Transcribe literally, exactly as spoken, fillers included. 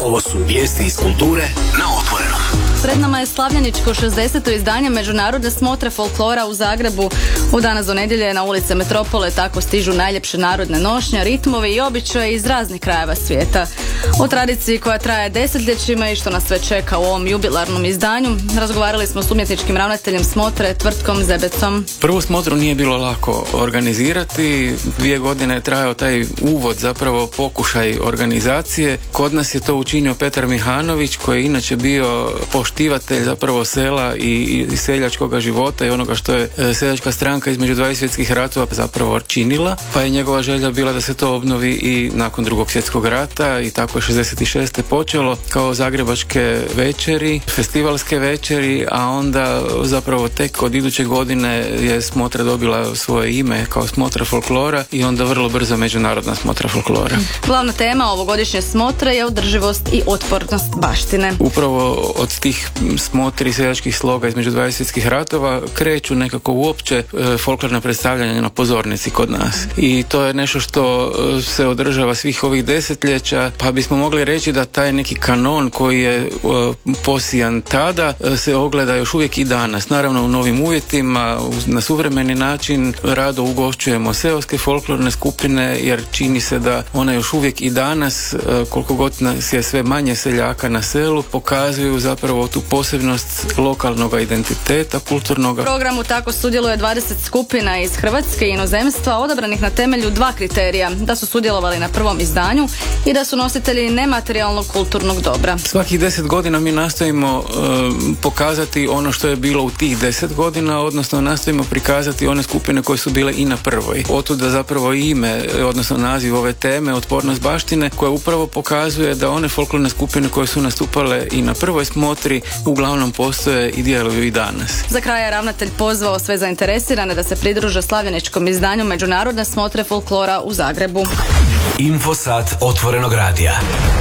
Ovo su vijesti iz kulture na Otvorenom. Pred nama je slavljeničko šezdeseto izdanje Međunarodne smotre folklora u Zagrebu. U danas do nedjelje na ulice Metropole tako stižu najljepše narodne nošnje, ritmovi i običaji iz raznih krajeva svijeta. O tradiciji koja traje desetljećima i što nas sve čeka u ovom jubilarnom izdanju razgovarali smo s umjetničkim ravnateljem smotre Tvrtkom Zebecom. Prvu smotru nije bilo lako organizirati, dvije godine je trajao taj uvod, zapravo pokušaj organizacije. Kod nas je to učinio Petar Mihanović, koji je inače bio poštivatelj zapravo sela i, i seljačkog života i onoga što je seljačka stranka između dvaju svjetskih ratova zapravo činila, pa je njegova želja bila da se to obnovi i nakon drugog svjetskog rata i tako je šezdeset šeste počelo kao zagrebačke večeri, festivalske večeri, a onda zapravo tek od iduće godine je smotra dobila svoje ime kao smotra folklora i onda vrlo brzo međunarodna smotra folklora. Glavna tema ovogodišnje smotre je održivost i otpornost baštine. Upravo od tih smotri seljačkih sloga između dvaju svjetskih ratova kreću nekako uopće e, folklorna predstavljanja na pozornici kod nas. I to je nešto što e, se održava svih ovih desetljeća, pa bismo mogli reći da taj neki kanon koji je e, posijan tada e, se ogleda još uvijek i danas. Naravno u novim uvjetima, na suvremeni način rado ugošćujemo seoske folklorne skupine, jer čini se da one još uvijek i danas, e, koliko god nas je sve manje seljaka na selu, pokazuju zapravo tu posebnost lokalnog identiteta, kulturnog. U programu tako sudjeluje dvadeset skupina iz Hrvatske i inozemstva, odabranih na temelju dva kriterija: da su sudjelovali na prvom izdanju i da su nositelji nematerijalnog kulturnog dobra. Svakih deset godina mi nastojimo uh, pokazati ono što je bilo u tih deset godina, odnosno nastojimo prikazati one skupine koje su bile i na prvoj. Otuda zapravo ime, odnosno naziv ove teme, otpornost baštine, koja upravo pokazuje da one folklorne skupine koje su nastupale i na prvoj smotri uglavnom postoje i djeluju i danas. Za kraj je ravnatelj pozvao sve zainteresirane da se pridruže slavljeničkom izdanju Međunarodne smotre folklora u Zagrebu. Infosat Otvorenog radija.